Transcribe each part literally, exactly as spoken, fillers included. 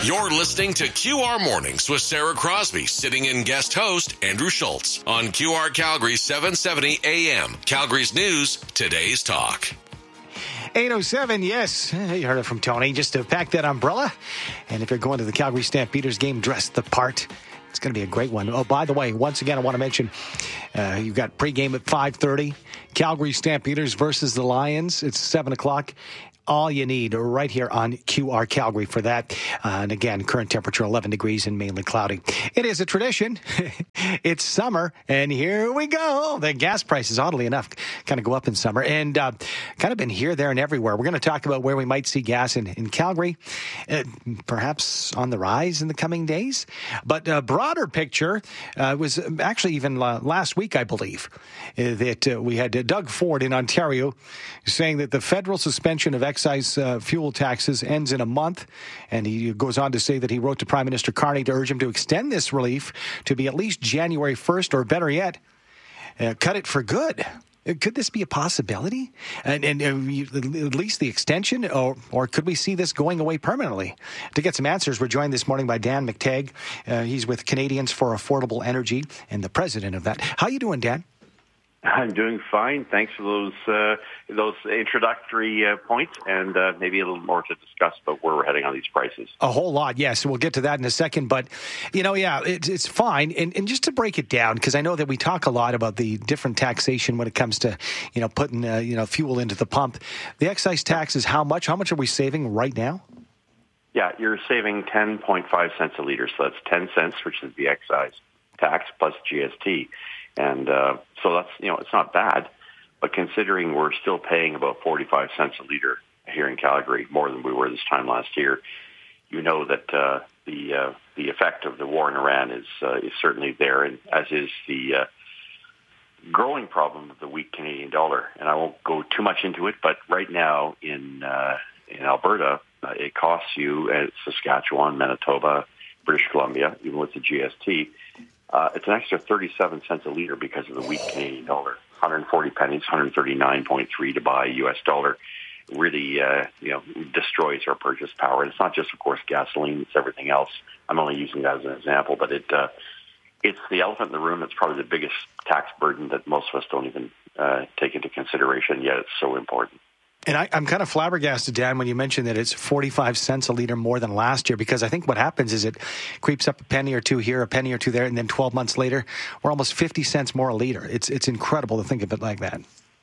You're listening to Q R Mornings with Sarah Crosby, sitting in guest host Andrew Schultz on Q R Calgary seven seventy A M. Calgary's News, today's talk. eight oh seven, yes. You heard it from Tony. Just to pack that umbrella. And if you're going to the Calgary Stampeders game, dress the part. It's going to be a great one. Oh, by the way, once again, I want to mention uh, you've got pregame at five thirty. Calgary Stampeders versus the Lions. It's seven o'clock. All you need right here on Q R Calgary for that. Uh, and again, current temperature eleven degrees and mainly cloudy. It is a tradition. It's summer, and here we go. The gas prices, oddly enough, kind of go up in summer, and uh, kind of been here, there, and everywhere. We're going to talk about where we might see gas in, in Calgary, uh, perhaps on the rise in the coming days. But a broader picture uh, was actually even uh, last week, I believe, uh, that uh, we had uh, Doug Ford in Ontario saying that the federal suspension of excise uh, fuel taxes ends in a month. And he goes on to say that he wrote to Prime Minister Carney to urge him to extend this relief to be at least January first, or better yet, uh, cut it for good. Could this be a possibility? And, and uh, you, at least the extension, or, or could we see this going away permanently? To get some answers, we're joined this morning by Dan McTeague. Uh, he's with Canadians for Affordable Energy and the president of that. How you doing, Dan? I'm doing fine. Thanks for those uh, those introductory uh, points, and uh, maybe a little more to discuss about where we're heading on these prices. A whole lot, yes. We'll get to that in a second. But, you know, yeah, it, it's fine. And, and just to break it down, because I know that we talk a lot about the different taxation when it comes to, you know, putting, uh, you know, fuel into the pump. The excise tax is how much? How much are we saving right now? Yeah, you're saving ten point five cents a litre. So that's ten cents, which is the excise tax plus G S T. And uh, so that's, you know, it's not bad, but considering we're still paying about forty-five cents a litre here in Calgary, more than we were this time last year, you know that uh, the uh, the effect of the war in Iran is uh, is certainly there, and as is the uh, growing problem of the weak Canadian dollar. And I won't go too much into it, but right now in uh, in Alberta, uh, it costs you at Saskatchewan, Manitoba, British Columbia, even with the G S T. Uh, it's an extra thirty-seven cents a litre because of the weak Canadian dollar. one hundred forty pennies, one hundred thirty-nine point three to buy U S dollar. Really, uh, you know, destroys our purchase power. And it's not just, of course, gasoline; it's everything else. I'm only using that as an example, but it uh, it's the elephant in the room. It's probably the biggest tax burden that most of us don't even uh, take into consideration. Yet it's so important. And I, I'm kind of flabbergasted, Dan, when you mentioned that it's forty-five cents a litre more than last year, because I think what happens is it creeps up a penny or two here, a penny or two there, and then twelve months later, we're almost fifty cents more a litre. It's it's incredible to think of it like that.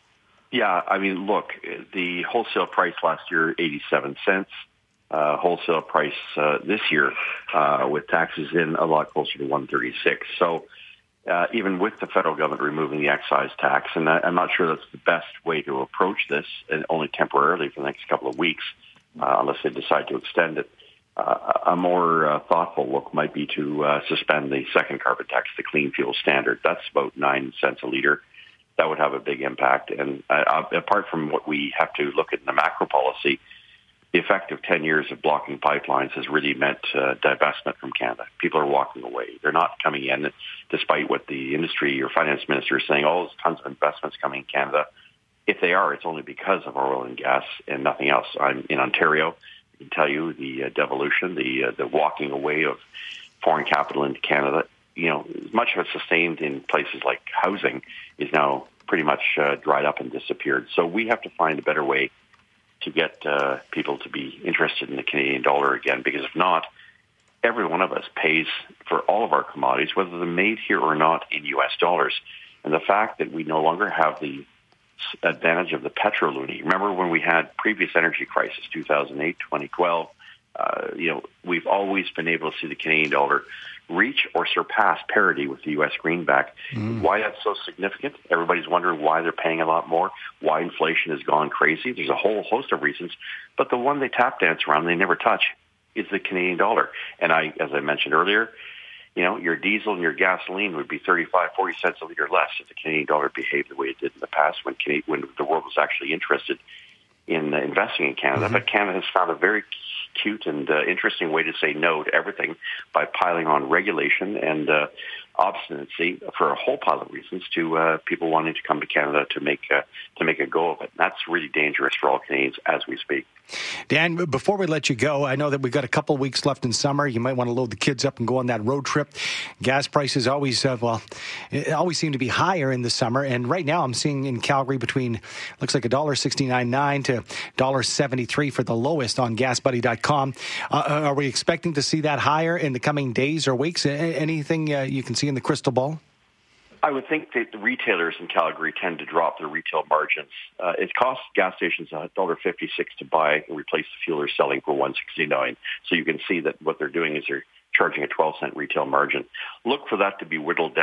Yeah, I mean, look, the wholesale price last year, eighty-seven cents. Uh, wholesale price uh, this year, uh, with taxes in, a lot closer to one thirty-six. So Uh, even with the federal government removing the excise tax, and I, I'm not sure that's the best way to approach this, and only temporarily for the next couple of weeks, uh, unless they decide to extend it. Uh, a more uh, thoughtful look might be to uh, suspend the second carbon tax, the clean fuel standard. That's about nine cents a litre. That would have a big impact. And uh, apart from what we have to look at in the macro policy, the effect of ten years of blocking pipelines has really meant uh, divestment from Canada. People are walking away. They're not coming in, despite what the industry or finance minister is saying, oh, there's tons of investments coming in Canada. If they are, it's only because of oil and gas and nothing else. I'm in Ontario. I can tell you the uh, devolution, the uh, the walking away of foreign capital into Canada, you know, much of it sustained in places like housing is now pretty much uh, dried up and disappeared. So we have to find a better way to get uh, people to be interested in the Canadian dollar again, because if not, every one of us pays for all of our commodities, whether they're made here or not, in U S dollars. And the fact that we no longer have the advantage of the petroloonie. Remember when we had previous energy crisis, two thousand eight, twenty twelve, uh, you know, we've always been able to see the Canadian dollar reach or surpass parity with the U S greenback. Mm. Why that's so significant? Everybody's wondering why they're paying a lot more, why inflation has gone crazy. There's a whole host of reasons, but the one they tap dance around, they never touch, is the Canadian dollar. And I, as I mentioned earlier, you know, your diesel and your gasoline would be thirty-five, forty cents a litre less if the Canadian dollar behaved the way it did in the past when Canadian, when the world was actually interested in uh, investing in Canada. Mm-hmm. But Canada has found a very cute and uh, interesting way to say no to everything by piling on regulation and uh, obstinacy for a whole pile of reasons to uh, people wanting to come to Canada to make uh, to make a go of it. And that's really dangerous for all Canadians as we speak. Dan, before we let you go, I know that we've got a couple of weeks left in summer. You might want to load the kids up and go on that road trip. Gas prices always, uh, well, it always seem to be higher in the summer. And right now I'm seeing in Calgary between, looks like one dollar sixty-nine nine to one dollar seventy-three for the lowest on gas buddy dot com. Uh, are we expecting to see that higher in the coming days or weeks? Anything uh, you can see in the crystal ball? I would think that the retailers in Calgary tend to drop their retail margins. Uh, it costs gas stations one dollar fifty-six to buy and replace the fuel they're selling for one dollar sixty-nine. So you can see that what they're doing is they're charging a twelve cent retail margin. Look for that to be whittled down